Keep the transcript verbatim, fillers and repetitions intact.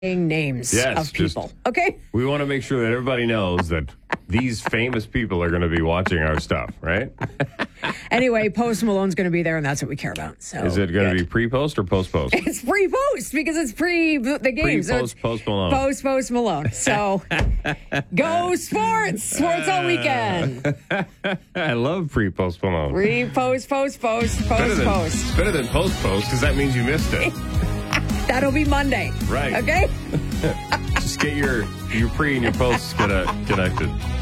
names Yes, of people. just- Okay? We want to make sure that everybody knows that these famous people are going to be watching our stuff, right? Anyway, Post Malone's going to be there, and that's what we care about. So Is it going to good. be pre-post or post-post? It's pre-post because it's pre the game. So Pre-post, it's post Malone. Post Post Malone. So go sports. Sports all weekend. I love pre-post Malone. Pre post post post better post than, post. It's better than post-post because that means you missed it. That'll be Monday. Right. Okay? Just get your, your pre and your posts connected.